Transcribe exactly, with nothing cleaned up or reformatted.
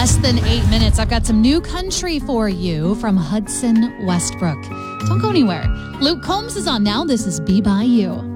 less than eight minutes, I've got some new country for you from Hudson Westbrook. Don't go anywhere. Luke Combs is on now. This is Be By You.